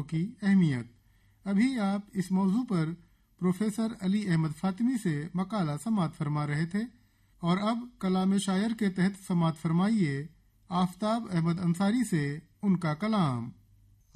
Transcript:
शायरों की अहमियत। अभी आप इस मौजू पर प्रोफेसर अली अहमद फातिमी से मकाला समाअत फरमा रहे थे और अब कलाम शायर के तहत समाअत फरमाइए आफताब अहमद अंसारी से उनका कलाम।